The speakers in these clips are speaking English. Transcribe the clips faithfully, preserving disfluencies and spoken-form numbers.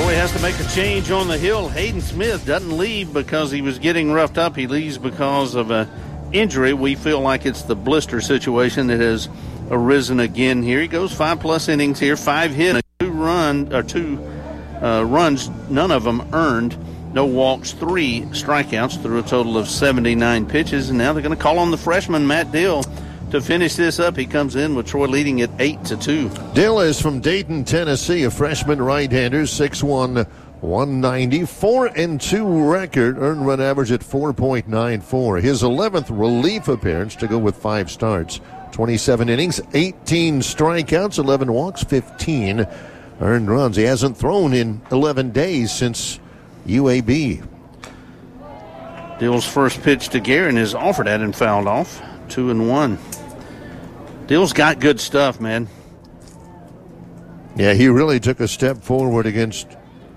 Troy has to make a change on the hill. Hayden Smith doesn't leave because he was getting roughed up. He leaves because of an injury. We feel like it's the blister situation that has arisen again here. He goes five plus innings here, five hits, two run or two uh, runs, none of them earned. No walks, three strikeouts through a total of seventy-nine pitches. And now they're going to call on the freshman Matt Dill to finish this up. He comes in with Troy leading at eight to two. Dill is from Dayton, Tennessee, a freshman right-hander, six one, one ninety, four and two record, earned run average at four point nine four. His eleventh relief appearance to go with five starts. twenty-seven innings, eighteen strikeouts, eleven walks, fifteen earned runs. He hasn't thrown in eleven days since U A B. Dill's first pitch to Guerin is offered at and fouled off. Two and one. Dill's got good stuff, man. Yeah, he really took a step forward against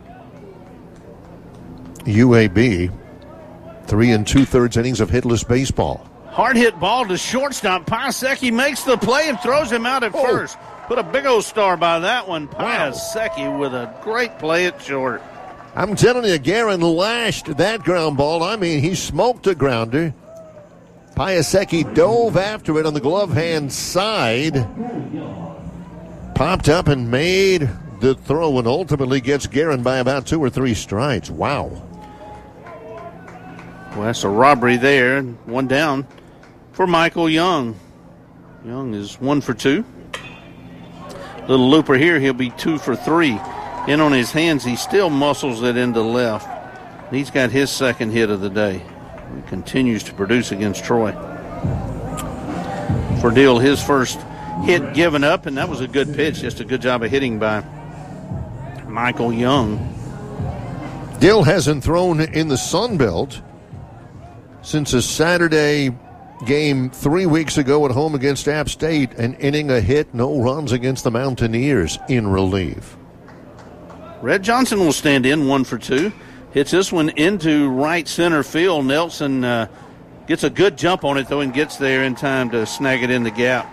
U A B. Three and two-thirds innings of hitless baseball. Hard hit ball to shortstop. Piasecki makes the play and throws him out at oh. first. Put a big old star by that one. Piasecki wow. with a great play at short. I'm telling you, Guerin lashed that ground ball. I mean, he smoked a grounder. Piasecki dove after it on the glove hand side. Popped up and made the throw and ultimately gets Guerin by about two or three strikes. Wow. Well, that's a robbery there. One down for Michael Young. Young is one for two. Little looper here. He'll be two for three. In on his hands, he still muscles it into left. He's got his second hit of the day. He continues to produce against Troy. For Dill, his first hit given up, and that was a good pitch. Just a good job of hitting by Michael Young. Dill hasn't thrown in the Sun Belt since a Saturday game three weeks ago at home against App State, an inning, a hit, no runs against the Mountaineers in relief. Red Johnson will stand in, one for two. Hits this one into right center field. Nelson uh, gets a good jump on it, though, and gets there in time to snag it in the gap.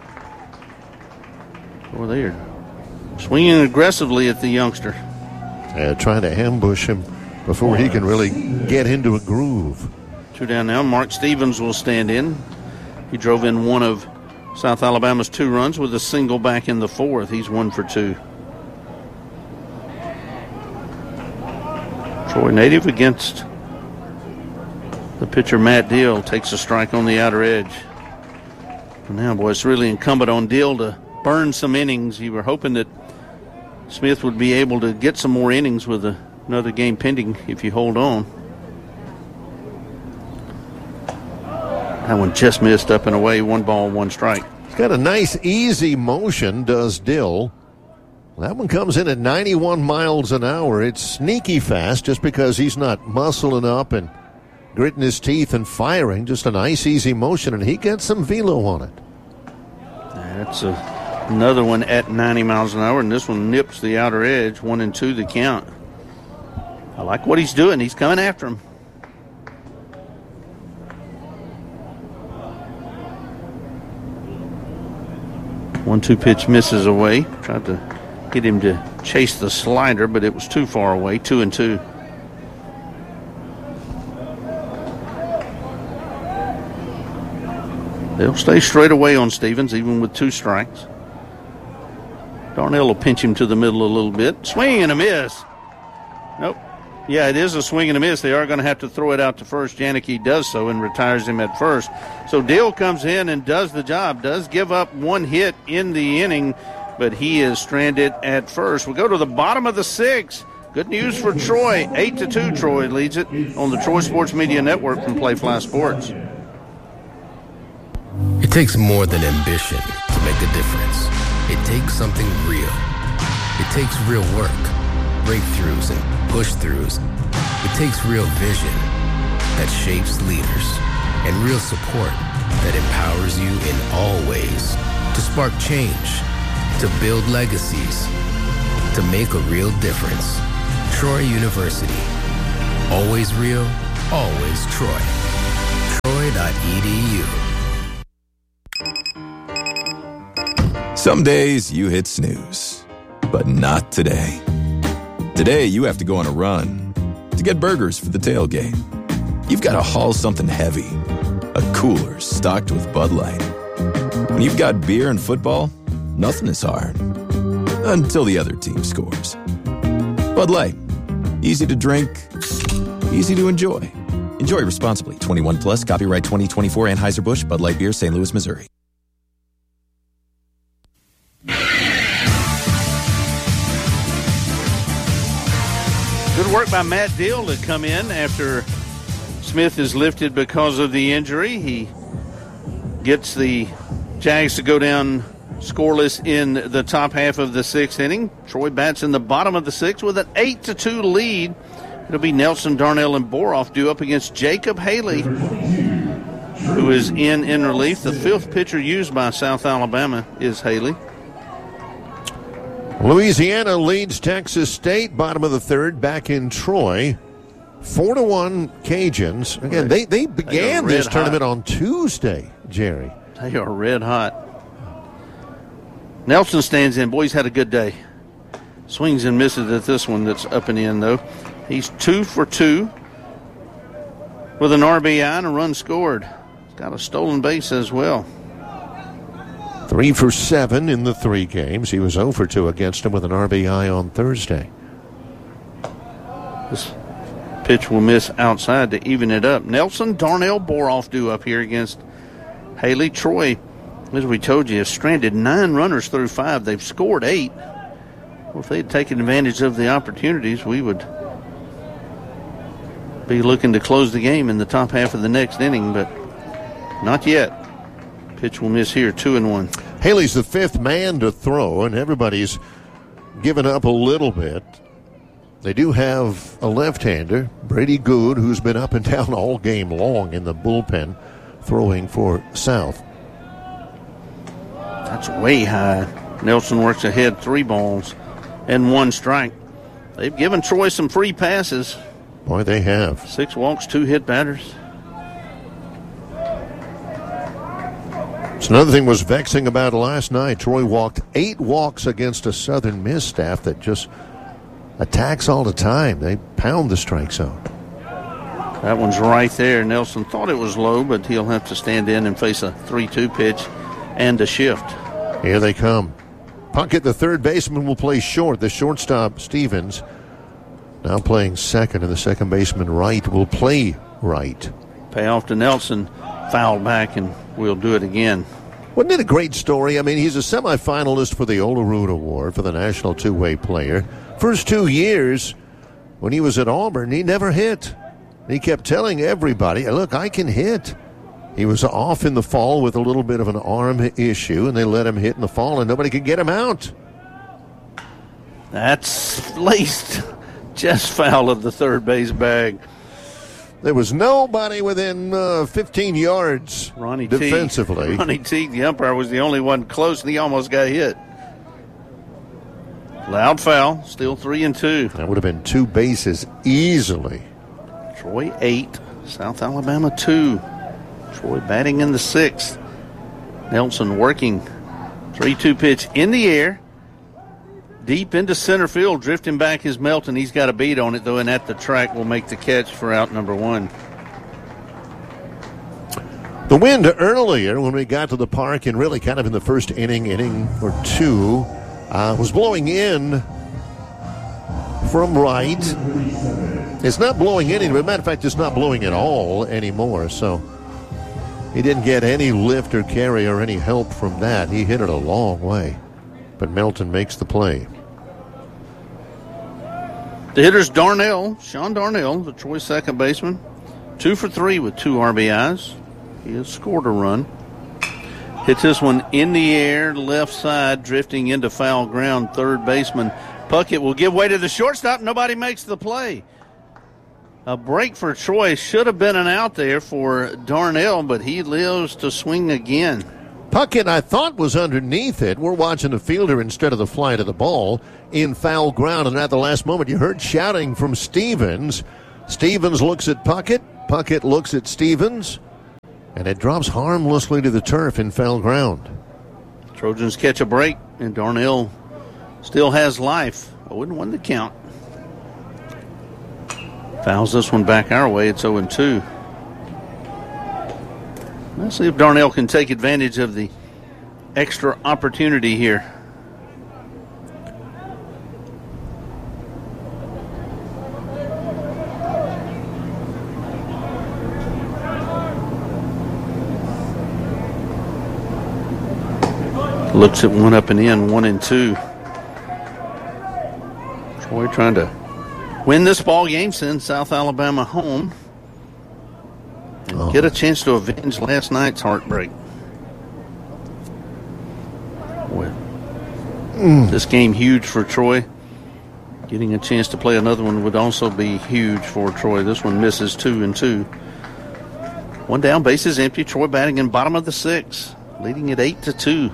Over there. Swinging aggressively at the youngster. Yeah, trying to ambush him before he can really get into a groove. Two down now. Mark Stevens will stand in. He drove in one of South Alabama's two runs with a single back in the fourth. He's one for two. Troy native against the pitcher Matt Dill. Takes a strike on the outer edge. And now, boy, it's really incumbent on Dill to burn some innings. You were hoping that Smith would be able to get some more innings with a, another game pending if you hold on. That one just missed up and away. One ball, one strike. He's got a nice, easy motion, does Dill. That one comes in at ninety-one miles an hour. It's sneaky fast just because he's not muscling up and gritting his teeth and firing. Just a nice, easy motion, and he gets some velo on it. That's a, another one at ninety miles an hour, and this one nips the outer edge. One and two the count. I like what he's doing. He's coming after him. One two pitch misses away. Tried to get him to chase the slider, but it was too far away. Two and two. They'll stay straight away on Stevens, even with two strikes. Darnell will pinch him to the middle a little bit. Swing and a miss. Nope. Yeah, it is a swing and a miss. They are going to have to throw it out to first. Janicki does so and retires him at first. So Dill comes in and does the job. Does give up one hit in the inning, but he is stranded at first. We'll go to the bottom of the sixth. Good news for Troy. Eight to two, Troy leads it on the Troy Sports Media Network from Playfly Sports. It takes more than ambition to make a difference. It takes something real. It takes real work, breakthroughs and push-throughs. It takes real vision that shapes leaders and real support that empowers you in all ways to spark change, to build legacies, to make a real difference. Troy University. Always real, always Troy. Troy dot E D U. Some days you hit snooze, but not today. Today, you have to go on a run to get burgers for the tailgate. You've got to haul something heavy, a cooler stocked with Bud Light. When you've got beer and football, nothing is hard. Until the other team scores. Bud Light. Easy to drink, easy to enjoy. Enjoy responsibly. twenty-one plus, copyright twenty twenty-four, Anheuser-Busch, Bud Light Beer, Saint Louis, Missouri. Good work by Matt Dill to come in after Smith is lifted because of the injury. He gets the Jags to go down scoreless in the top half of the sixth inning. Troy bats in the bottom of the sixth with an eight to two lead. It'll be Nelson, Darnell, and Boroff due up against Jacob Haley, who is in in relief. The fifth pitcher used by South Alabama is Haley. Louisiana leads Texas State, bottom of the third, back in Troy. Four to one Cajuns. Again, they, they began they this tournament hot. on Tuesday, Jerry. They are red hot. Nelson stands in. Boy, he's had a good day. Swings and misses at this one that's up and in, though. He's two for two with an R B I and a run scored. He's got a stolen base as well. Three for seven in the three games. He was zero for two against him with an R B I on Thursday. This pitch will miss outside to even it up. Nelson, Darnell, Boroff due up here against Haley. Troy, as we told you, has stranded nine runners through five. They've scored eight. Well, if they'd taken advantage of the opportunities, we would be looking to close the game in the top half of the next inning, but not yet. Pitch will miss here, two and one. Haley's the fifth man to throw, and everybody's given up a little bit. They do have a left-hander, Brady Good, who's been up and down all game long in the bullpen, throwing for South. That's way high. Nelson works ahead, three balls and one strike. They've given Troy some free passes. Boy, they have. Six walks, two hit batters. So another thing was vexing about last night. Troy walked eight walks against a Southern Miss staff that just attacks all the time. They pound the strike zone. That one's right there. Nelson thought it was low, but he'll have to stand in and face a three two pitch and a shift. Here they come. Puckett, the third baseman, will play short. The shortstop, Stevens, now playing second, and the second baseman, Wright, will play right. Payoff to Nelson. Foul back, and we'll do it again. Wasn't it a great story? I mean, he's a semifinalist for the Olerud Award for the National Two-Way Player. First two years, when he was at Auburn, he never hit. He kept telling everybody, look, I can hit. He was off in the fall with a little bit of an arm issue, and they let him hit in the fall, and nobody could get him out. That's laced just foul of the third base bag. There was nobody within uh, fifteen yards Ronnie defensively. Teague. Ronnie Teague, the umpire, was the only one close, and he almost got hit. Loud foul, still three and two. That would have been two bases easily. Troy eight, South Alabama two. Troy batting in the sixth. Nelson working. three two pitch in the air. Deep into center field, drifting back is Melton. He's got a beat on it, though, and at the track will make the catch for out number one. The wind earlier when we got to the park and really kind of in the first inning, inning or two, uh, was blowing in from right. It's not blowing in, but matter of fact, it's not blowing at all anymore. So he didn't get any lift or carry or any help from that. He hit it a long way. But Melton makes the play. The hitter's Darnell, Sean Darnell, the Troy second baseman. Two for three with two R B Is. He has scored a run. Hits this one in the air, left side, drifting into foul ground. Third baseman Puckett will give way to the shortstop. Nobody makes the play. A break for Troy. Should have been an out there for Darnell, but he lives to swing again. Puckett, I thought, was underneath it. We're watching the fielder instead of the flight of the ball in foul ground. And at the last moment, you heard shouting from Stevens. Stevens looks at Puckett. Puckett looks at Stevens. And it drops harmlessly to the turf in foul ground. Trojans catch a break, and Darnell still has life. oh and one to count. Fouls this one back our way. It's oh and two. Let's see if Darnell can take advantage of the extra opportunity here. Looks at one up and in, one and two. Troy trying to win this ball game, send South Alabama home, and oh. get a chance to avenge last night's heartbreak. Boy, mm. this game huge for Troy. Getting a chance to play another one would also be huge for Troy. This one misses two and two. One down, bases empty. Troy batting in bottom of the sixth, leading at eight to two.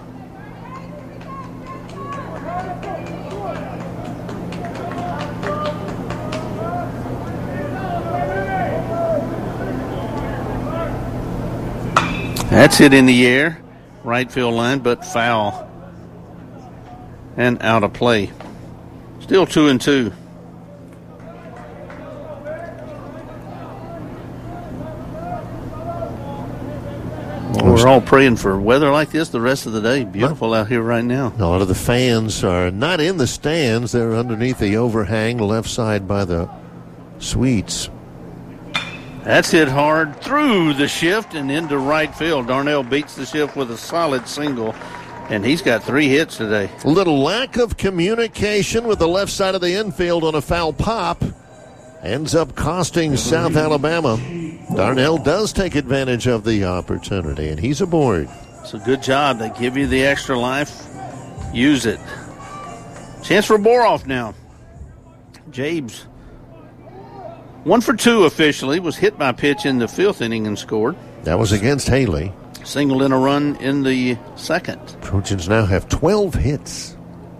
That's hit in the air, right field line, but foul and out of play. Still two and two. Well, we're all praying for weather like this the rest of the day. Beautiful out here right now. A lot of the fans are not in the stands. They're underneath the overhang, left side by the suites. That's hit hard through the shift and into right field. Darnell beats the shift with a solid single, and he's got three hits today. A little lack of communication with the left side of the infield on a foul pop ends up costing South Alabama. Darnell does take advantage of the opportunity, and he's aboard. It's a good job. They give you the extra life. Use it. Chance for Boroff now. Jabes, one for two officially, was hit by pitch in the fifth inning and scored. That was against Haley. Singled in a run in the second. Trojans now have twelve hits.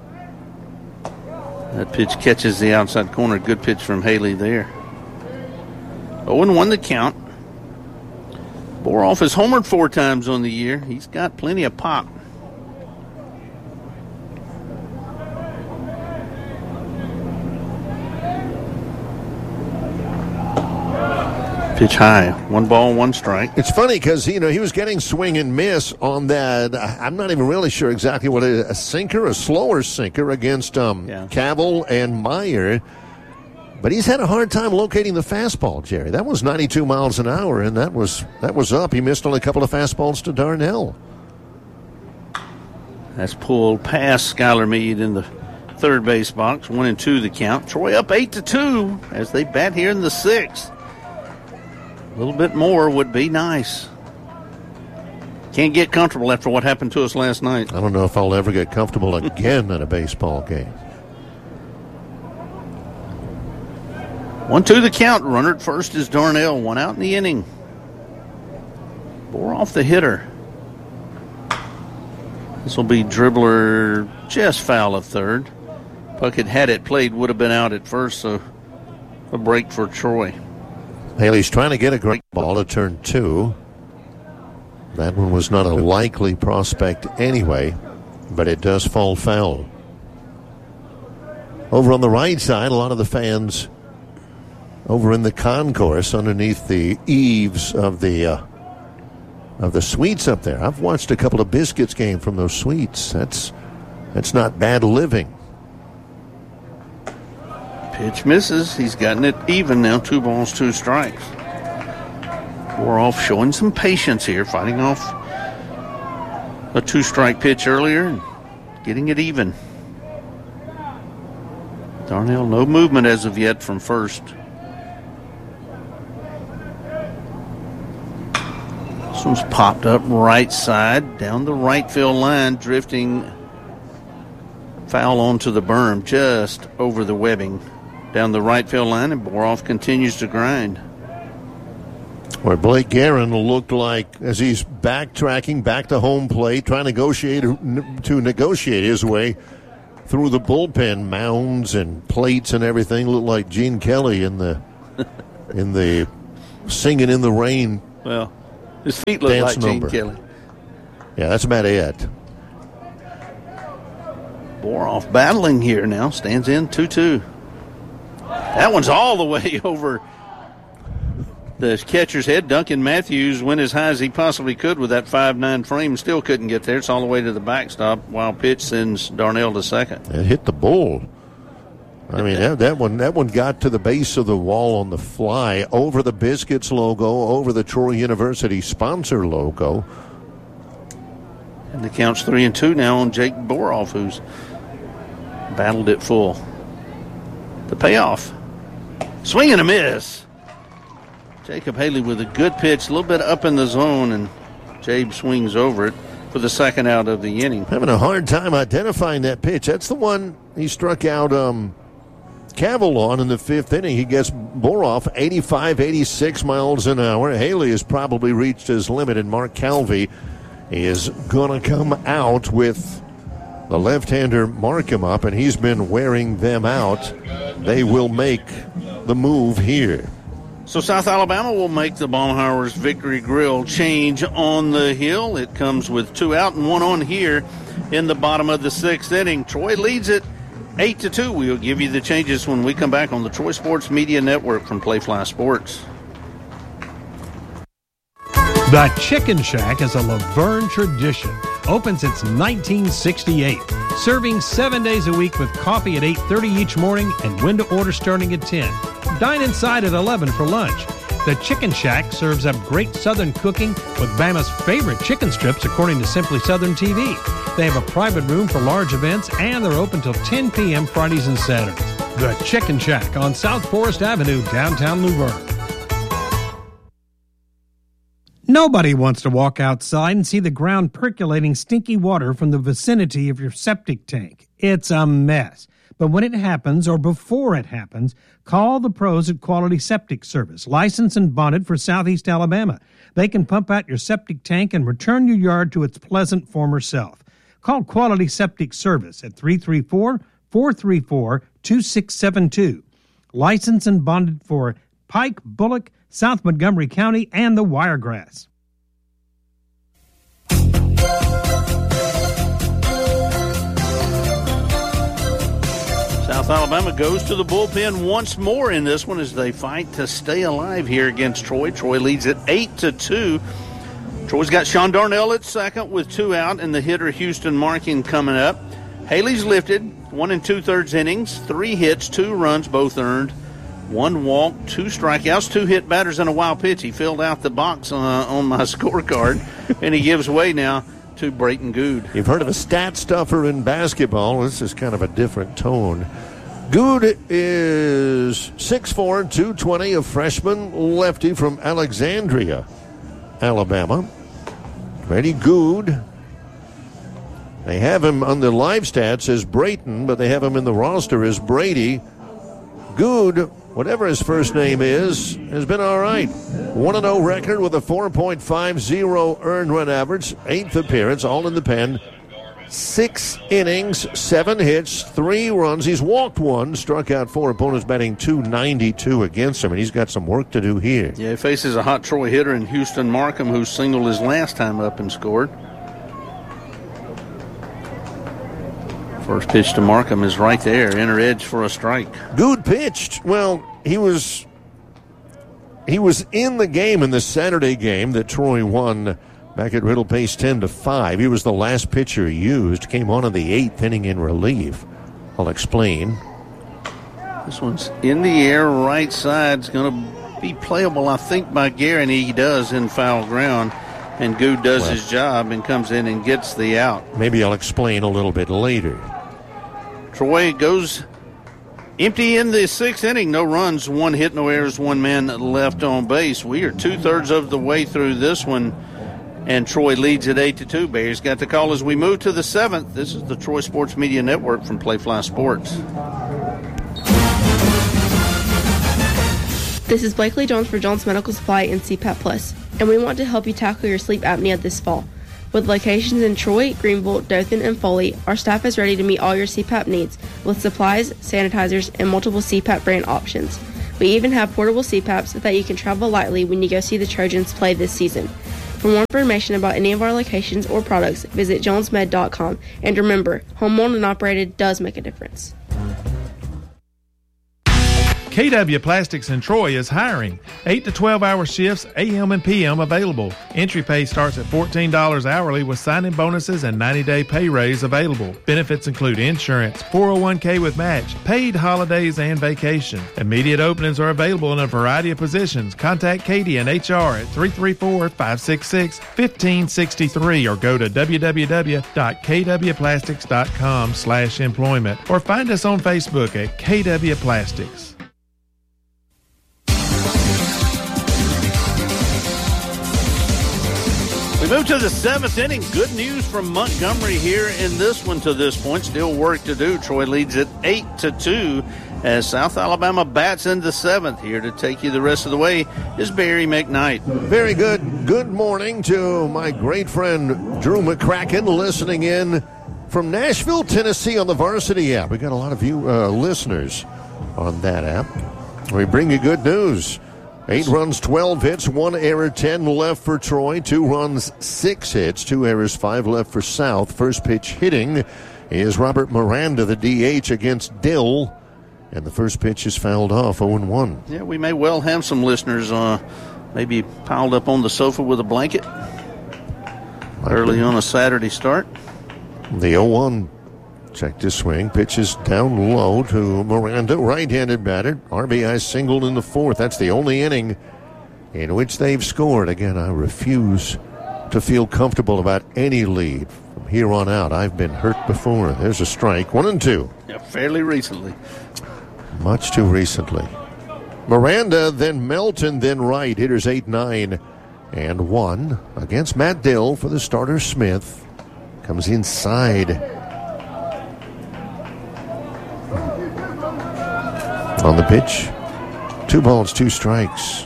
That pitch catches the outside corner. Good pitch from Haley there. oh and one the count. Boroff has homered four times on the year. He's got plenty of pop. Pitch high. One ball, one strike. It's funny because, you know, he was getting swing and miss on that. I'm not even really sure exactly what it is. A sinker, a slower sinker against um, yeah. Cabell and Meyer. But he's had a hard time locating the fastball, Jerry. That was ninety-two miles an hour, and that was that was up. He missed only a couple of fastballs to Darnell. That's pulled past Skylar Meade in the third base box. One and two the count. Troy up eight to two as they bat here in the sixth. A little bit more would be nice. Can't get comfortable after what happened to us last night. I don't know if I'll ever get comfortable again at a baseball game. One two the count. Runner at first is Darnell. One out in the inning. Boroff the hitter. This will be dribbler just foul of third. Puckett, had it played, would have been out at first, so a break for Troy. Haley's trying to get a great ball to turn two. That one was not a likely prospect anyway, but it does fall foul. Over on the right side, a lot of the fans over in the concourse underneath the eaves of the uh, of the suites up there. I've watched a couple of Biscuits game from those suites. That's that's not bad living. Pitch misses. He's gotten it even now. Two balls, two strikes. Boroff showing some patience here, fighting off a two-strike pitch earlier and getting it even. Darnell, no movement as of yet from first. This one's popped up right side, down the right field line, drifting foul onto the berm, just over the webbing. Down the right field line, and Boroff continues to grind. Where Blake Guerin looked like, as he's backtracking back to home plate, trying to negotiate to negotiate his way through the bullpen mounds and plates and everything, looked like Gene Kelly in the in the Singing in the Rain. Well, his feet look like number. Gene Kelly. Yeah, that's about it. Boroff battling here now, stands in two two. That one's all the way over the catcher's head. Duncan Matthews went as high as he possibly could with that five nine frame. Still couldn't get there. It's all the way to the backstop. Wild pitch sends Darnell to second. It hit the bull. I mean, that, that one that one got to the base of the wall on the fly, over the Biscuits logo, over the Troy University sponsor logo. And the count's three and two now on Jake Boroff, who's battled it full. The payoff. Swing and a miss. Jacob Haley with a good pitch, a little bit up in the zone, and Jabe swings over it for the second out of the inning. Having a hard time identifying that pitch. That's the one he struck out um, Cavill on in the fifth inning. He gets Boroff eighty-five, eighty-six miles an hour. Haley has probably reached his limit, and Mark Calvi is going to come out with the left-hander Markham up, and he's been wearing them out. They will make the move here. So South Alabama will make the Baumhauer's Victory Grill change on the hill. It comes with two out and one on here in the bottom of the sixth inning. Troy leads it eight to two. We'll give you the changes when we come back on the Troy Sports Media Network from Playfly Sports. The Chicken Shack is a Laverne tradition. Open since nineteen sixty-eight. Serving seven days a week with coffee at eight thirty each morning and when to order starting at ten. Dine inside at eleven for lunch. The Chicken Shack serves up great Southern cooking with Bama's favorite chicken strips, according to Simply Southern T V. They have a private room for large events, and they're open till ten p.m. Fridays and Saturdays. The Chicken Shack on South Forest Avenue, downtown Luverne. Nobody wants to walk outside and see the ground percolating stinky water from the vicinity of your septic tank. It's a mess. But when it happens, or before it happens, call the pros at Quality Septic Service, licensed and bonded for Southeast Alabama. They can pump out your septic tank and return your yard to its pleasant former self. Call Quality Septic Service at three three four, four three four, two six seven two. Licensed and bonded for Pike, Bullock, South Montgomery County, and the Wiregrass. South Alabama goes to the bullpen once more in this one as they fight to stay alive here against Troy. Troy leads it eight to two. Troy's got Sean Darnell at second with two out, and the hitter Houston Markin coming up. Haley's lifted, one and two-thirds innings, three hits, two runs, both earned, one walk, two strikeouts, two hit batters, and a wild pitch. He filled out the box uh, on my scorecard, and he gives way now to Brayton Good. You've heard of a stat stuffer in basketball. This is kind of a different tone. Good is six foot four, two twenty, a freshman lefty from Alexandria, Alabama. Brady Good. They have him on the live stats as Brayton, but they have him in the roster as Brady. Good, whatever his first name is, has been all right. one and oh record with a four point five oh earned run average. Eighth appearance, all in the pen. Six innings, seven hits, three runs. He's walked one, struck out four opponents, batting two ninety-two against him, and he's got some work to do here. Yeah, he faces a hot Troy hitter in Houston Markham, who singled his last time up and scored. First pitch to Markham is right there, inner edge for a strike. Good pitched. Well, he was he was in the game in the Saturday game that Troy won back at Riddle Pace ten to five. He was the last pitcher used. Came on in the eighth inning in relief. I'll explain. This one's in the air, right side. It's going to be playable, I think, by Gary, and he does in foul ground. And Good does well, his job and comes in and gets the out. Maybe I'll explain a little bit later. Troy goes empty in the sixth inning. No runs, one hit, no errors, one man left on base. We are two-thirds of the way through this one, and Troy leads at eight to two. Bears got the call as we move to the seventh. This is the Troy Sports Media Network from Playfly Sports. This is Blakely Jones for Jones Medical Supply and C PAP Plus, and we want to help you tackle your sleep apnea this fall. With locations in Troy, Greenville, Dothan, and Foley, our staff is ready to meet all your C PAP needs with supplies, sanitizers, and multiple C PAP brand options. We even have portable C PAPs that you can travel lightly when you go see the Trojans play this season. For more information about any of our locations or products, visit jones med dot com. And remember, home owned and operated does make a difference. K W Plastics in Troy is hiring. eight to twelve hour shifts, A M and P M available. Entry pay starts at fourteen dollars hourly with signing bonuses and ninety day pay raise available. Benefits include insurance, four oh one k with match, paid holidays, and vacation. Immediate openings are available in a variety of positions. Contact Katie and H R at three three four, five six six, one five six three or go to w w w dot k w plastics dot com slash employment or find us on Facebook at K W Plastics. We move to the seventh inning. Good news from Montgomery here in this one to this point. Still work to do. Troy leads it eight to two as South Alabama bats in the seventh. Here to take you the rest of the way is Barry McKnight. Very good. Good morning to my great friend Drew McCracken listening in from Nashville, Tennessee on the Varsity app. We got a lot of you uh, listeners on that app. We bring you good news. Eight runs, twelve hits, one error, ten left for Troy. Two runs, six hits, two errors, five left for South. First pitch hitting is Robert Miranda, the D H, against Dill. And the first pitch is fouled off, oh and one. Yeah, we may well have some listeners uh, maybe piled up on the sofa with a blanket early on a Saturday start. The oh one. Check this swing. Pitches down low to Miranda, right-handed batter. R B I singled in the fourth. That's the only inning in which they've scored. Again, I refuse to feel comfortable about any lead. From here on out, I've been hurt before. There's a strike. One and two. Yeah, fairly recently. Much too recently. Miranda, then Melton, then Wright. Hitters eight, nine, and one. Against Matt Dill for the starter, Smith. Comes inside. On the pitch, two balls, two strikes.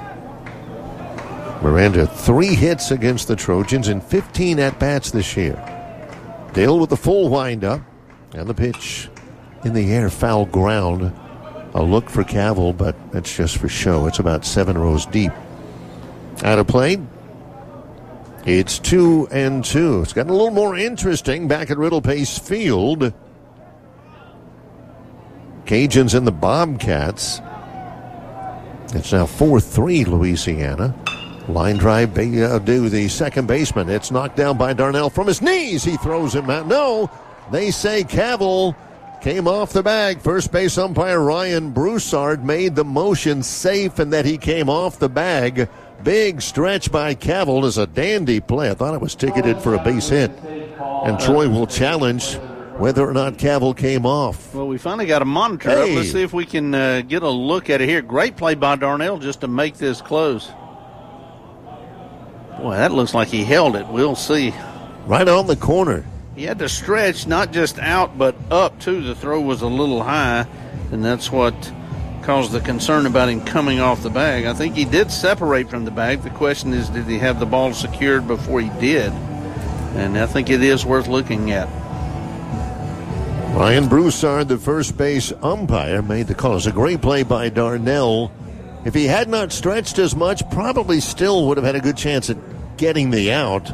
Miranda, three hits against the Trojans in fifteen at-bats this year. Dill with the full windup, and the pitch in the air, foul ground. A look for Cavill, but that's just for show. It's about seven rows deep. Out of play, it's two and two. It's gotten a little more interesting back at Riddle Pace Field. Cajuns and the Bobcats. It's now four three Louisiana. Line drive uh, to the second baseman. It's knocked down by Darnell from his knees. He throws him out. No, they say Cavill came off the bag. First base umpire Ryan Broussard made the motion safe and that he came off the bag. Big stretch by Cavill is a dandy play. I thought it was ticketed for a base hit. And Troy will challenge whether or not Cavill came off. Well, we finally got a monitor hey. up. Let's see if we can uh, get a look at it here. Great play by Darnell just to make this close. Boy, that looks like he held it. We'll see. Right on the corner. He had to stretch, not just out, but up, too. The throw was a little high, and that's what caused the concern about him coming off the bag. I think he did separate from the bag. The question is, did he have the ball secured before he did? And I think it is worth looking at. Ryan Broussard, the first base umpire, made the call. It was a great play by Darnell. If he had not stretched as much, probably still would have had a good chance at getting the out.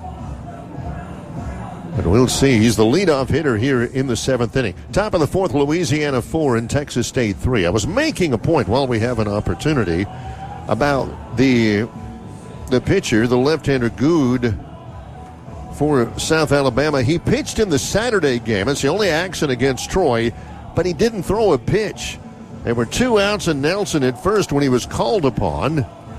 But we'll see. He's the leadoff hitter here in the seventh inning. Top of the fourth, Louisiana four and Texas State three. I was making a point while we have an opportunity about the the pitcher, the left-hander Good for South Alabama. He pitched in the Saturday game. It's the only action against Troy, but he didn't throw a pitch. There were two outs and Nelson at first when he was called upon.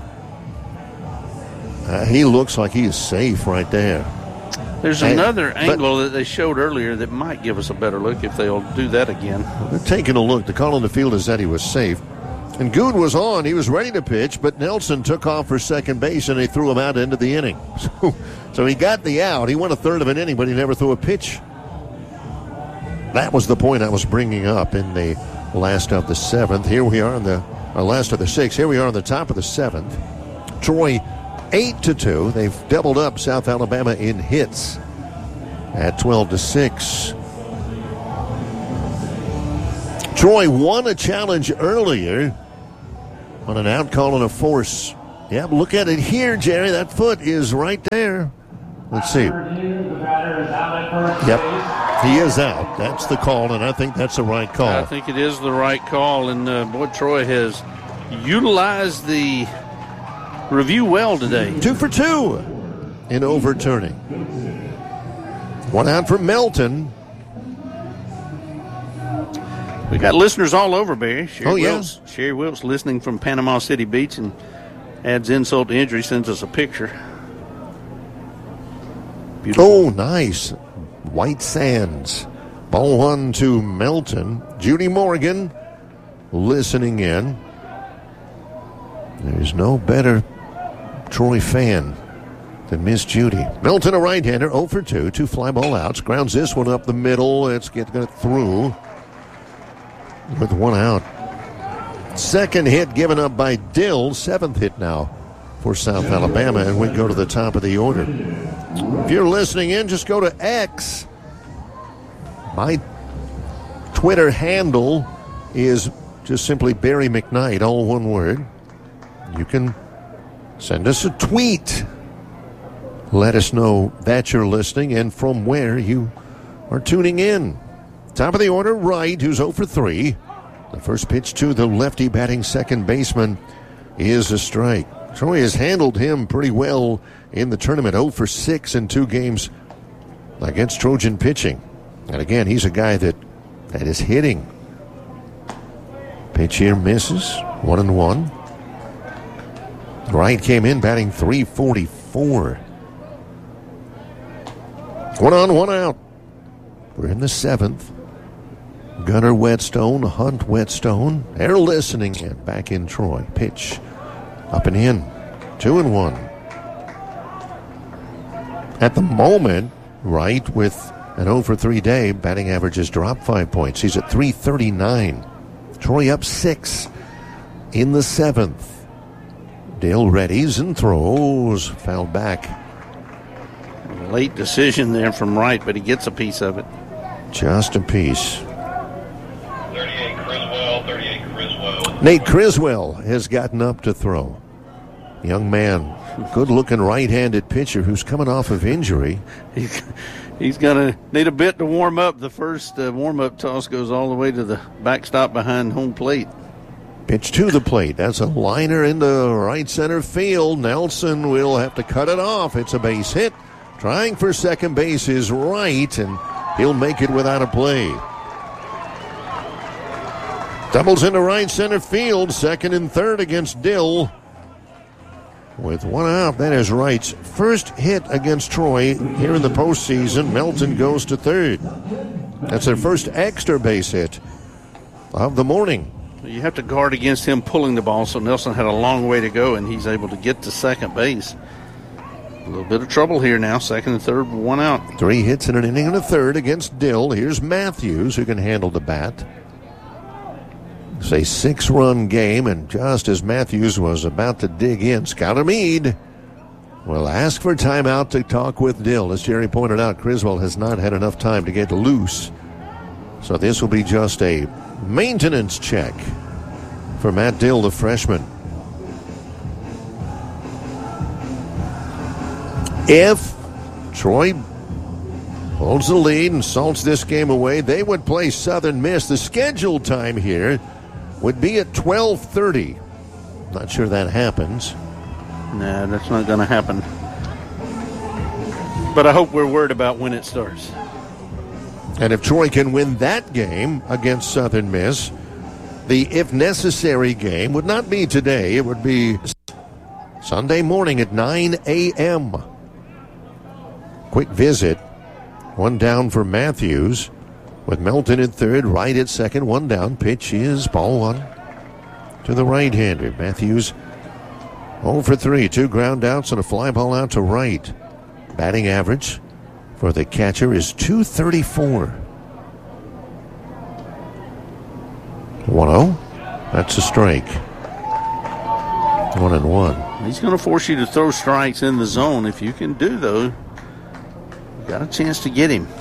Uh, he looks like he is safe right there. There's and, another but, angle that they showed earlier that might give us a better look if they'll do that again. They're taking a look. The call on the field is that he was safe. And Good was on. He was ready to pitch, but Nelson took off for second base, and they threw him out into the inning. So, so he got the out. He went a third of an inning, but he never threw a pitch. That was the point I was bringing up in the last of the seventh. Here we are in the uh, last of the sixth. Here we are on the top of the seventh. Troy eight to two. They've doubled up South Alabama in hits at twelve to six. Troy won a challenge earlier on an out call and a force. Yeah, look at it here, Jerry. That foot is right there. Let's see. Yep. He is out. That's the call, and I think that's the right call. I think it is the right call, and uh, boy, Troy has utilized the review well today. Two for two in overturning. One out for Melton. We got listeners all over, Barry. Sherry oh, yeah. Wills, Sherry Wills listening from Panama City Beach and adds insult to injury, sends us a picture. Beautiful. Oh, nice. White Sands. Ball one to Melton. Judy Morgan listening in. There's no better Troy fan than Miss Judy. Melton, a right-hander, oh for two. Two fly ball outs. Grounds this one up the middle. It's getting it through with one out. Second hit given up by Dill. Seventh hit now for South Alabama, and we go to the top of the order. If you're listening in, just go to X. My Twitter handle is just simply Barry McKnight, all one word. You can send us a tweet. Let us know that you're listening and from where you are tuning in. Top of the order, Wright, who's oh for three. The first pitch to the lefty batting second baseman is a strike. Troy has handled him pretty well in the tournament, oh for six in two games against Trojan pitching. And again, he's a guy that, that is hitting. Pitch here misses, one and one. Wright came in batting three forty-four. One on, one out. We're in the seventh. Gunnar Whetstone, Hunt Whetstone. They're listening in. Back in Troy. Pitch up and in. Two and one. At the moment, Wright with an oh for three day. Batting average has dropped five points. He's at three thirty-nine. Troy up six in the seventh. Dale readies and throws. Fouled back. Late decision there from Wright, but he gets a piece of it. Just a piece. thirty-eight Criswell, thirty-eight Criswell. Nate Criswell has gotten up to throw. Young man, good-looking right-handed pitcher who's coming off of injury. He's, he's going to need a bit to warm up. The first uh, warm-up toss goes all the way to the backstop behind home plate. Pitch to the plate. That's a liner into right center field. Nelson will have to cut it off. It's a base hit. Trying for second base is Wright, and he'll make it without a play. Doubles into right center field. Second and third against Dill. With one out, that is Wright's first hit against Troy here in the postseason. Melton goes to third. That's their first extra base hit of the morning. You have to guard against him pulling the ball, so Nelson had a long way to go, and he's able to get to second base. A little bit of trouble here now. Second and third, one out. Three hits in an inning and a third against Dill. Here's Matthews, who can handle the bat. It's a six-run game, and just as Matthews was about to dig in, Skylar Meade will ask for timeout to talk with Dill. As Jerry pointed out, Criswell has not had enough time to get loose. So this will be just a maintenance check for Matt Dill, the freshman. If Troy holds the lead and salts this game away, they would play Southern Miss. The scheduled time here would be at twelve thirty. Not sure that happens. Nah, that's not going to happen. But I hope we're worried about when it starts. And if Troy can win that game against Southern Miss, the if necessary game would not be today. It would be Sunday morning at nine a.m. Quick visit. One down for Matthews with Melton at third, Wright at second, one down. Pitch is ball one to the right-hander. Matthews oh for three, two ground outs and a fly ball out to right. Batting average for the catcher is two thirty-four. one oh. That's a strike. One and one. He's going to force you to throw strikes in the zone. If you can do those, you got a chance to get him.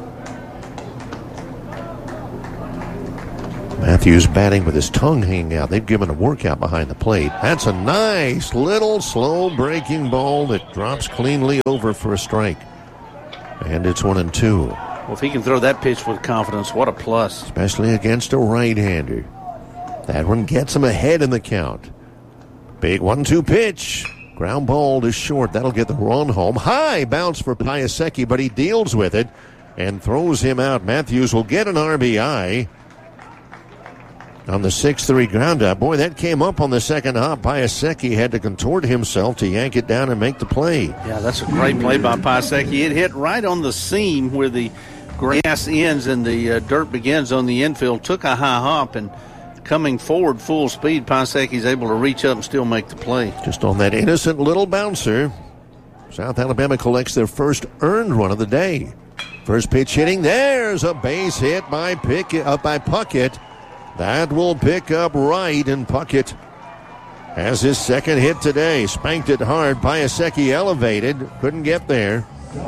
Matthews batting with his tongue hanging out. They've given a workout behind the plate. That's a nice little slow breaking ball that drops cleanly over for a strike. And it's one and two. Well, if he can throw that pitch with confidence, what a plus. Especially against a right-hander. That one gets him ahead in the count. Big one two pitch. Ground ball to short. That'll get the run home. High bounce for Piasecki, but he deals with it and throws him out. Matthews will get an R B I on the six three ground out. Boy, that came up on the second hop. Piasecki had to contort himself to yank it down and make the play. Yeah, that's a great play by Piasecki. It hit right on the seam where the grass ends and the uh, dirt begins on the infield. Took a high hop, and coming forward full speed, Piasecki's able to reach up and still make the play. Just on that innocent little bouncer, South Alabama collects their first earned run of the day. First pitch hitting. There's a base hit by Pickett, uh, by Puckett. That will pick up right, and Puckett has his second hit today. Spanked it hard. Piasecki elevated. Couldn't get there.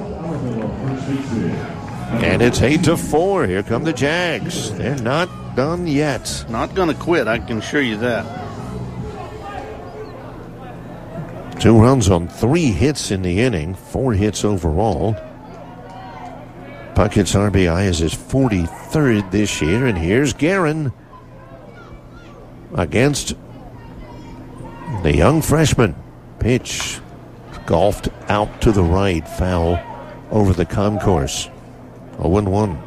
And it's eight to four. Here come the Jags. They're not done yet. Not going to quit, I can assure you that. Two runs on three hits in the inning. Four hits overall. Puckett's R B I is his forty-third this year. And here's Guerin against the young freshman. Pitch golfed out to the right. Foul over the concourse. oh one.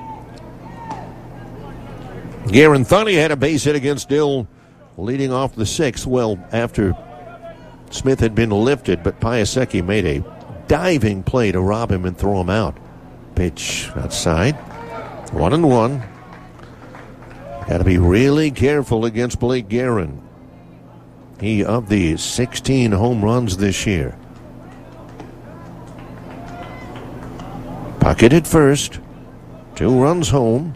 Guerin thought he had a base hit against Dill leading off the sixth. Well, after Smith had been lifted, but Piasecki made a diving play to rob him and throw him out. Pitch outside. One and one. Got to be really careful against Blake Guerin. He of the sixteen home runs this year. Puckett at first. Two runs home.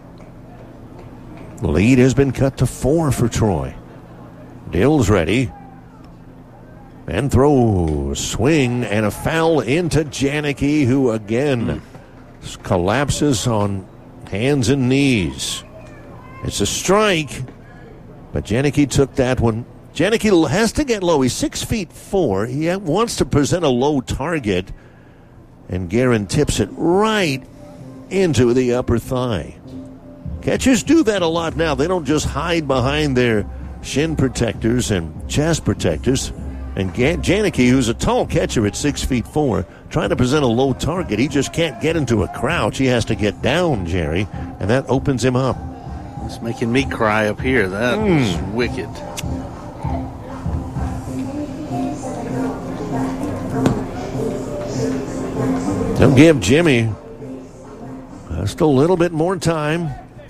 The lead has been cut to four for Troy. Dill's ready. And throw, swing, and a foul into Janicki, who again mm. collapses on hands and knees. It's a strike, but Janicki took that one. Janicki has to get low. He's six feet four. He wants to present a low target, and Guerin tips it right into the upper thigh. Catchers do that a lot now. They don't just hide behind their shin protectors and chest protectors. And Janicki, who's a tall catcher at six feet four, trying to present a low target. He just can't get into a crouch. He has to get down, Jerry, and that opens him up. It's making me cry up here. That mm. was wicked. They'll give Jimmy just a little bit more time.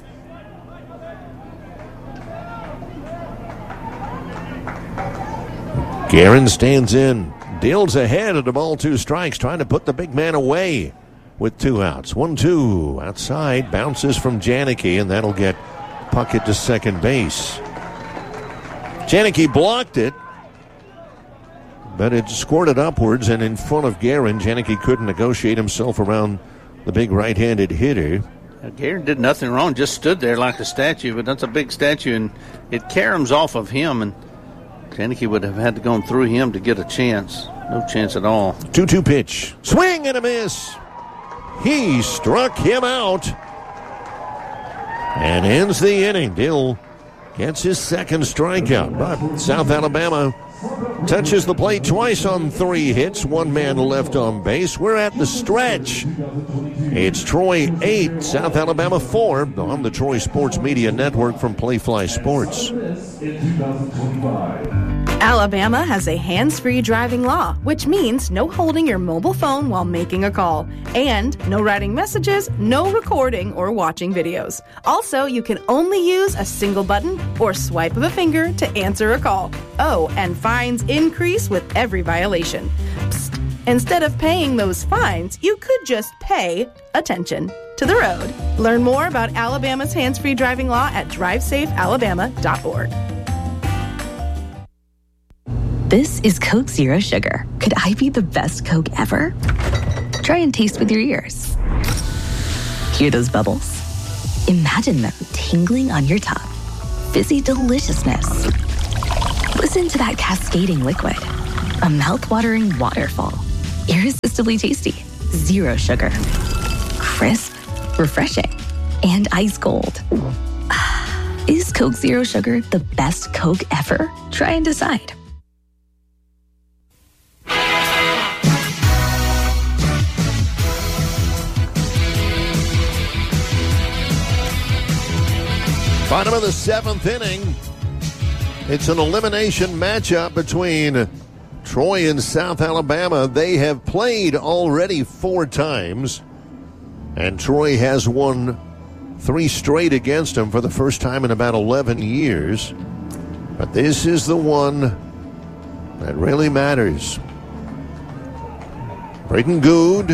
Guerin stands in. Dill's ahead of the ball, two strikes, trying to put the big man away with two outs. One, two. Outside, bounces from Janicki, and that'll get Puckett to second base. Janicki blocked it, but it squirted upwards, and in front of Guerin, Janicki couldn't negotiate himself around the big right-handed hitter. Now, Guerin did nothing wrong, just stood there like a statue, but that's a big statue, and it caroms off of him, and Janicki would have had to go through him to get a chance. No chance at all. two two pitch. Swing and a miss. He struck him out and ends the inning. Dill gets his second strikeout, but South Alabama touches the plate twice on three hits. One man left on base. We're at the stretch. It's Troy eight, South Alabama four on the Troy Sports Media Network from Playfly Sports. Alabama has a hands-free driving law, which means no holding your mobile phone while making a call, and no writing messages, no recording or watching videos. Also, you can only use a single button or swipe of a finger to answer a call. Oh, and fines increase with every violation. Psst. Instead of paying those fines, you could just pay attention to the road. Learn more about Alabama's hands-free driving law at drive safe alabama dot org. This is Coke Zero Sugar. Could I be the best Coke ever? Try and taste with your ears. Hear those bubbles? Imagine them tingling on your tongue. Fizzy deliciousness. Listen to that cascading liquid. A mouth-watering waterfall. Irresistibly tasty. Zero sugar. Crisp, refreshing, and ice cold. Is Coke Zero Sugar the best Coke ever? Try and decide. Bottom of the seventh inning. It's an elimination matchup between Troy and South Alabama. They have played already four times, and Troy has won three straight against them for the first time in about eleven years. But this is the one that really matters. Braden Good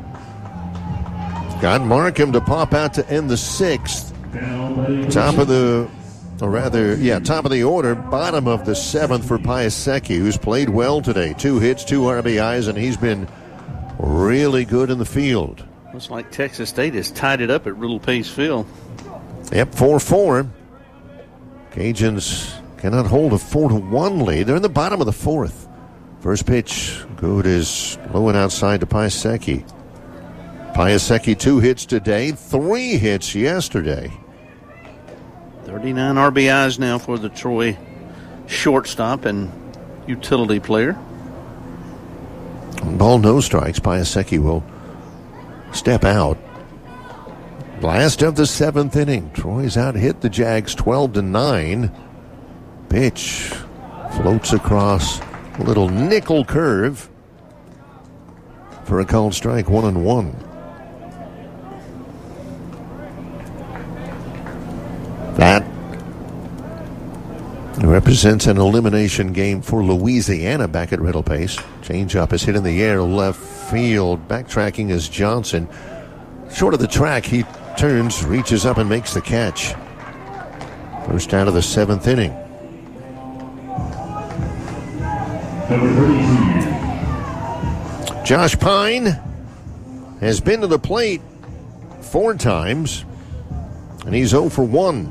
got Markham to pop out to end the sixth. Top of the, or rather, yeah, top of the order, bottom of the seventh for Piasecki, who's played well today. Two hits, two R B Is, and he's been really good in the field. Looks like Texas State has tied it up at Riddle Pace Field. Yep, four four. Cajuns cannot hold a four to one lead. They're in the bottom of the fourth. First pitch, Good is low and outside to Piasecki. Piasecki, two hits today, three hits yesterday. thirty-nine R B Is now for the Troy shortstop and utility player. Ball, no strikes. Piasecki will step out. Last of the seventh inning. Troy's out hit the Jags twelve to nine. Pitch floats across a little nickel curve for a called strike, one and one. That represents an elimination game for Louisiana back at Riddle Pace. Changeup is hit in the air, left field. Backtracking is Johnson. Short of the track, he turns, reaches up, and makes the catch. First out of the seventh inning. Josh Pine has been to the plate four times, and he's oh for one.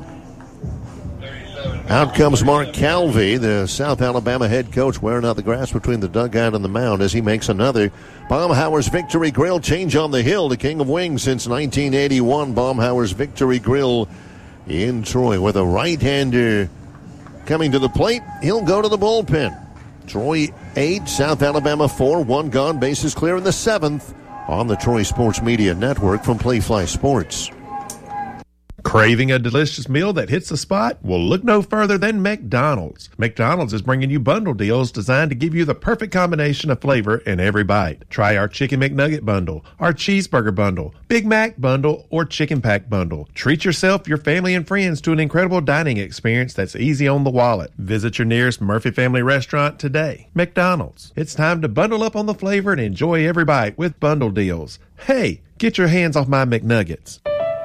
Out comes Mark Calvi, the South Alabama head coach, wearing out the grass between the dugout and the mound as he makes another. Baumhauer's Victory Grill, change on the hill. The King of Wings since nineteen eighty-one. Baumhauer's Victory Grill in Troy with a right-hander coming to the plate. He'll go to the bullpen. Troy eight, South Alabama four, one gone, bases clear in the seventh on the Troy Sports Media Network from Playfly Sports. Craving a delicious meal that hits the spot? Well, look no further than McDonald's. McDonald's is bringing you bundle deals designed to give you the perfect combination of flavor in every bite. Try our Chicken McNugget bundle, our Cheeseburger bundle, Big Mac bundle, or Chicken Pack bundle. Treat yourself, your family, and friends to an incredible dining experience that's easy on the wallet. Visit your nearest Murphy Family restaurant today. McDonald's. It's time to bundle up on the flavor and enjoy every bite with bundle deals. Hey, get your hands off my McNuggets.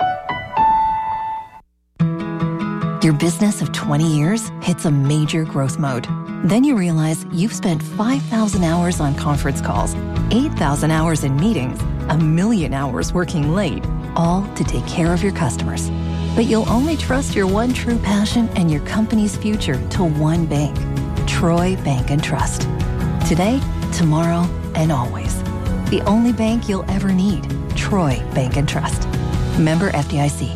Your business of twenty years hits a major growth mode. Then you realize you've spent five thousand hours on conference calls, eight thousand hours in meetings, a million hours working late, all to take care of your customers. But you'll only trust your one true passion and your company's future to one bank, Troy Bank and Trust. Today, tomorrow, and always. The only bank you'll ever need, Troy Bank and Trust. Member F D I C.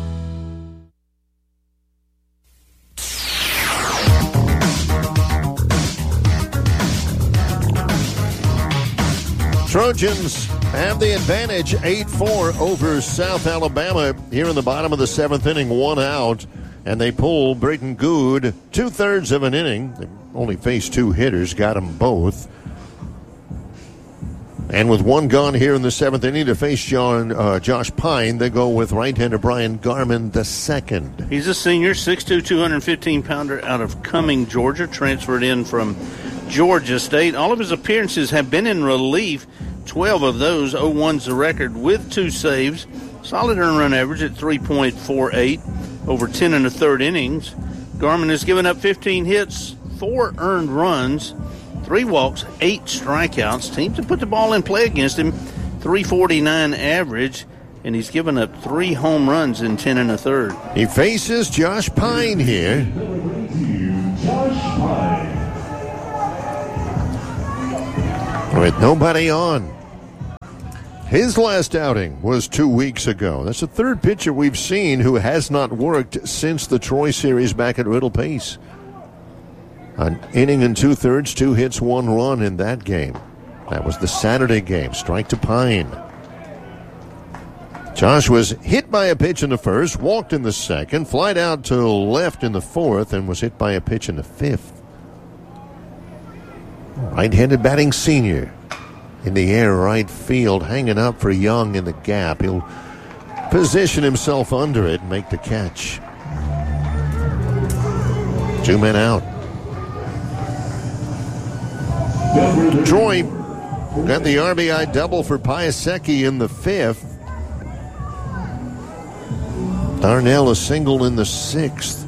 Trojans have the advantage, eight four over South Alabama here in the bottom of the seventh inning, one out, and they pull Braden Good two-thirds of an inning. They only faced two hitters, got them both. And with one gone here in the seventh inning to face John, uh, Josh Pine, they go with right-hander Brian Garman the second. He's a senior, six two, two hundred fifteen pounder out of Cumming, Georgia, transferred in from Georgia State. All of his appearances have been in relief. twelve of those, oh one's the record with two saves. Solid earned run average at three point four eight over ten and a third innings. Garman has given up fifteen hits, four earned runs, three walks, eight strikeouts. Teams have put the ball in play against him, three forty-nine average, and he's given up three home runs in ten and a third. He faces Josh Pine here. Josh Pine. With nobody on. His last outing was two weeks ago. That's the third pitcher we've seen who has not worked since the Troy series back at Riddle Pace. An inning and two-thirds, two hits, one run in that game. That was the Saturday game. Strike to Pine. Josh was hit by a pitch in the first, walked in the second, flied out to left in the fourth, and was hit by a pitch in the fifth. Right-handed batting senior. In the air, right field, hanging up for Young in the gap. He'll position himself under it and make the catch. Two men out. Troy got the R B I double for Piasecki in the fifth. Darnell a single in the sixth.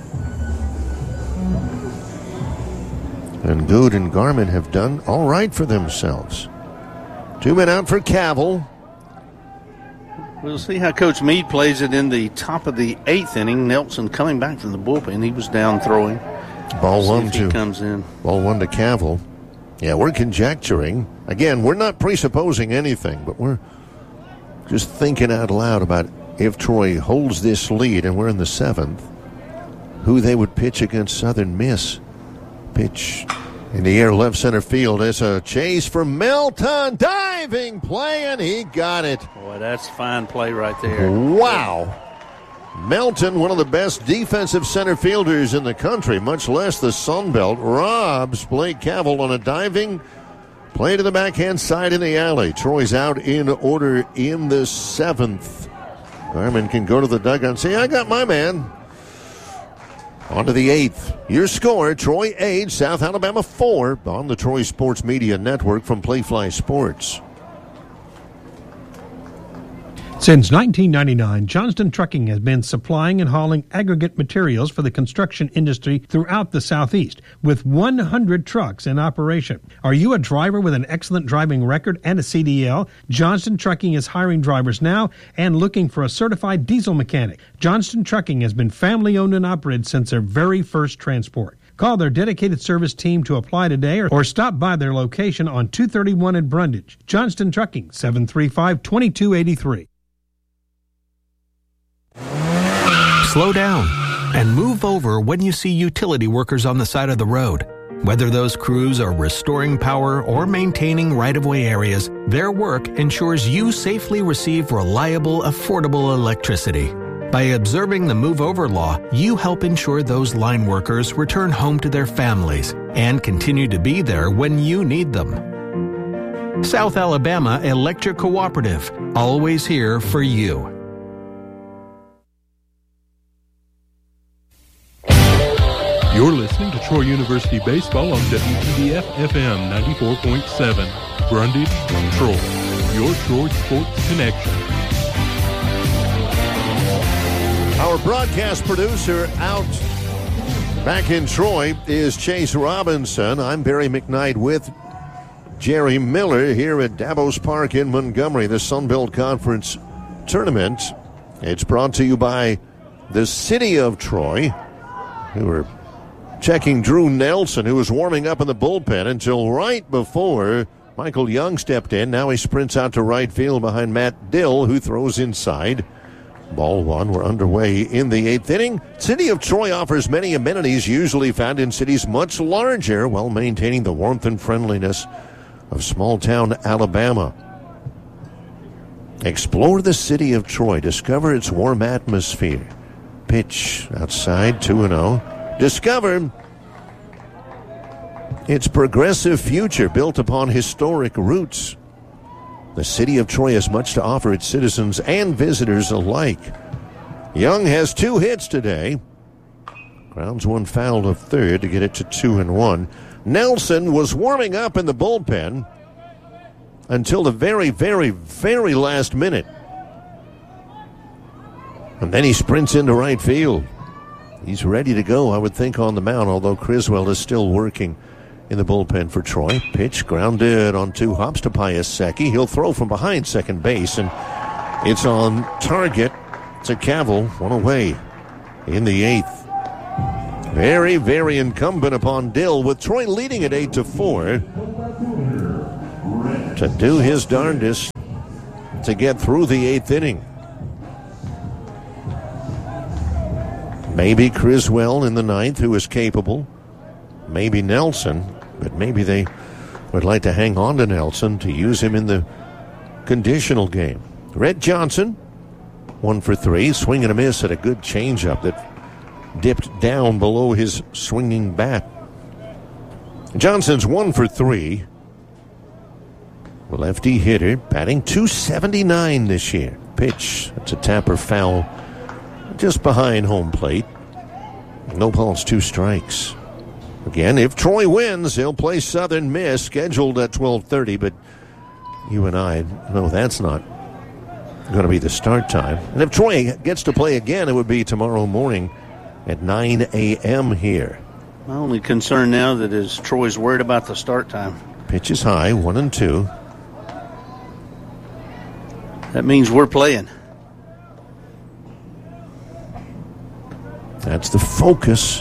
And Good and Garmin have done all right for themselves. Two men out for Cavill. We'll see how Coach Meade plays it in the top of the eighth inning. Nelson coming back from the bullpen. He was down throwing. Ball see one if to he comes in. Ball one to Cavill. Yeah, we're conjecturing. Again, we're not presupposing anything, but we're just thinking out loud about if Troy holds this lead and we're in the seventh, who they would pitch against Southern Miss. Pitch in the air, left center field. It's a chase for Melton. Diving play, and he got it. Boy, that's fine play right there. Wow. Melton, one of the best defensive center fielders in the country, much less the Sun Belt, robs Blake Cavill on a diving play to the backhand side in the alley. Troy's out in order in the seventh. Garmin can go to the dugout and say, I got my man. On to the eighth. Your score, Troy eight, South Alabama four, on the Troy Sports Media Network from Playfly Sports. Since nineteen ninety-nine, Johnston Trucking has been supplying and hauling aggregate materials for the construction industry throughout the Southeast, with one hundred trucks in operation. Are you a driver with an excellent driving record and a C D L? Johnston Trucking is hiring drivers now and looking for a certified diesel mechanic. Johnston Trucking has been family-owned and operated since their very first transport. Call their dedicated service team to apply today or, or stop by their location on two thirty-one in Brundage. Johnston Trucking, seven three five, two two eight three. Slow down and move over when you see utility workers on the side of the road. Whether those crews are restoring power or maintaining right-of-way areas, their work ensures you safely receive reliable, affordable electricity. By observing the Move Over law, you help ensure those line workers return home to their families and continue to be there when you need them. South Alabama Electric Cooperative, always here for you. You're listening to Troy University Baseball on W T B F F M ninety-four point seven. Brundage, Troy. Your Troy Sports Connection. Our broadcast producer out back in Troy is Chase Robinson. I'm Barry McKnight with Jerry Miller here at Davos Park in Montgomery, the Sun Belt Conference Tournament. It's brought to you by the City of Troy, who are checking Drew Nelson, who was warming up in the bullpen until right before Michael Young stepped in. Now he sprints out to right field behind Matt Dill, who throws inside. Ball one. We're underway in the eighth inning. City of Troy offers many amenities usually found in cities much larger while maintaining the warmth and friendliness of small-town Alabama. Explore the city of Troy. Discover its warm atmosphere. Pitch outside, two and oh. Discover its progressive future built upon historic roots. The city of Troy has much to offer its citizens and visitors alike. Young has two hits today. Grounds one foul to third to get it to two and one. Nelson was warming up in the bullpen until the very, very, very last minute. And then he sprints into right field. He's ready to go, I would think, on the mound, although Criswell is still working in the bullpen for Troy. Pitch grounded on two hops to Piasecki. He'll throw from behind second base, and it's on target to Cavill, one away in the eighth. Very, very incumbent upon Dill, with Troy leading at eight to four, to do his darndest to get through the eighth inning. Maybe Criswell in the ninth, who is capable. Maybe Nelson, but maybe they would like to hang on to Nelson to use him in the conditional game. Red Johnson, one for three, swing and a miss at a good changeup that dipped down below his swinging bat. Johnson's one for three. Lefty hitter, batting two seventy-nine this year. Pitch, it's a tapper foul just behind home plate. No balls, two strikes. Again, if Troy wins, they'll play Southern Miss, scheduled at twelve thirty, but you and I know that's not going to be the start time. And if Troy gets to play again, it would be tomorrow morning at nine a.m. here. My only concern now that is Troy's worried about the start time. Pitch is high, one and two. That means we're playing. That's the focus.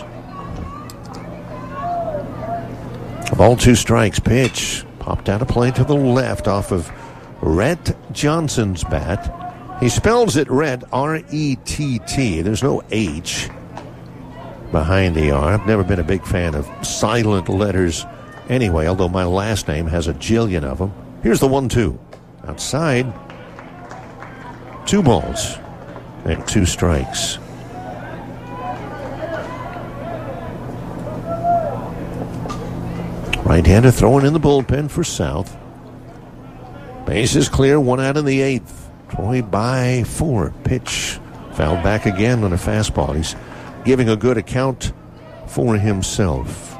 Ball, two strikes. Pitch popped out of play to the left off of Rhett Johnson's bat. He spells it Rhett, R E T T. There's no H behind the R. I've never been a big fan of silent letters anyway, although my last name has a jillion of them. Here's the one two. Outside, two balls and two strikes. Right-hander throwing in the bullpen for South. Base is clear, one out in the eighth. Troy by four. Pitch fouled back again on a fastball. He's giving a good account for himself.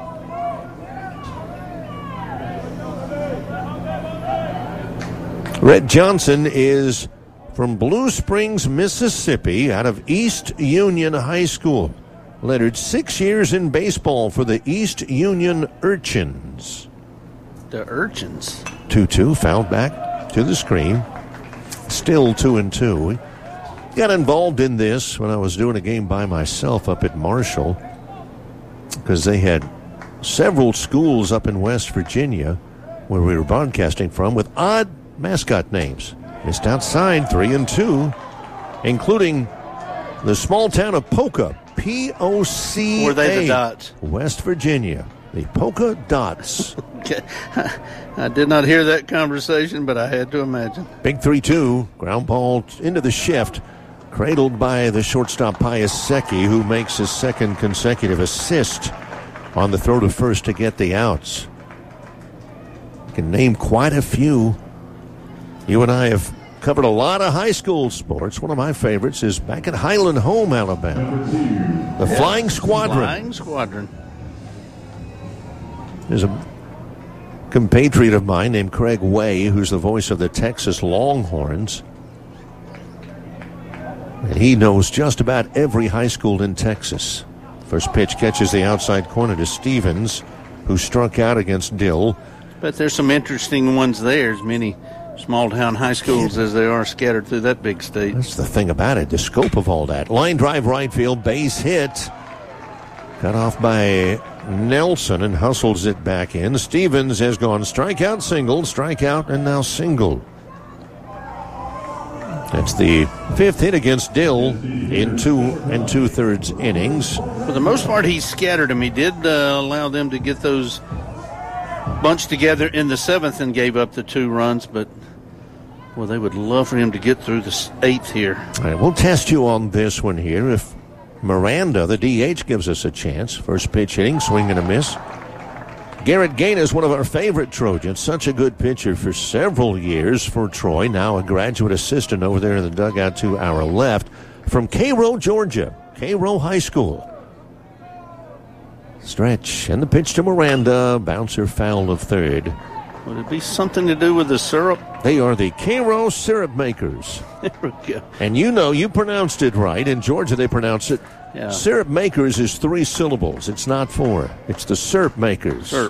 Red Johnson is from Blue Springs, Mississippi, out of East Union High School. Lettered six years in baseball for the East Union Urchins. The Urchins? two two, fouled back to the screen. Still two and two. Got involved in this when I was doing a game by myself up at Marshall because they had several schools up in West Virginia where we were broadcasting from with odd mascot names. Missed outside, three and two, including the small town of Poca, P O C A. Were they the Dots? West Virginia, the Poca Dots. Okay. I did not hear that conversation, but I had to imagine. Big three two, ground ball into the shift, cradled by the shortstop Pius Secchi, who makes his second consecutive assist on the throw to first to get the outs. You can name quite a few. You and I have covered a lot of high school sports. One of my favorites is back at Highland Home, Alabama. The Yeah. Flying Squadron. Flying Squadron. There's a compatriot of mine named Craig Way, who's the voice of the Texas Longhorns. And he knows just about every high school in Texas. First pitch catches the outside corner to Stevens, who struck out against Dill. But there's some interesting ones there, as many small town high schools as they are scattered through that big state. That's the thing about it, the scope of all that. Line drive right field, base hit. Cut off by Nelson and hustles it back in. Stevens has gone strikeout, single, strikeout, and now single. That's the fifth hit against Dill in two and two-thirds innings. For the most part, he scattered them. He did uh, allow them to get those bunched together in the seventh and gave up the two runs, but well, they would love for him to get through the eighth here. All right, we'll test you on this one here. If Miranda, the D H, gives us a chance. First pitch hitting, swing and a miss. Garrett Gain is one of our favorite Trojans. Such a good pitcher for several years for Troy. Now a graduate assistant over there in the dugout to our left from Cairo, Georgia. Cairo High School. Stretch and the pitch to Miranda. Bouncer foul of third. Would it be something to do with the syrup? They are the Cairo Syrup Makers. There we go. And you know, you pronounced it right. In Georgia, they pronounce it. Yeah. Syrup Makers is three syllables. It's not four. It's the Syrup Makers. Syrup.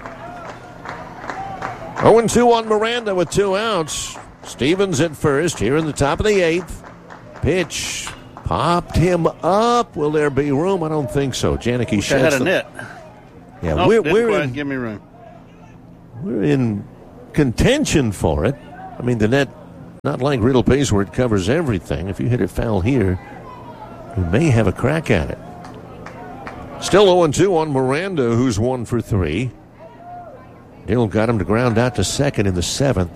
oh and two on Miranda with two outs. Stevens at first here in the top of the eighth. Pitch popped him up. Will there be room? I don't think so. Janicki Wish I had sheds a the... net. Yeah, Nope, we're, didn't we're quite in... give me room. We're in contention for it. I mean, the net not like Riddle Pace where it covers everything. If you hit it foul here, you may have a crack at it. Still oh and two on Miranda, who's one for three. Dill got him to ground out to second in the seventh.